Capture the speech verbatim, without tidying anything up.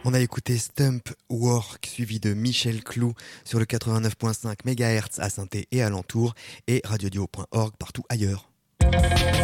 On a écouté Stump Work, suivi de Michel Clou sur le quatre-vingt-neuf virgule cinq mégahertz à Saint-Thé et alentour, et radiodio point org partout ailleurs.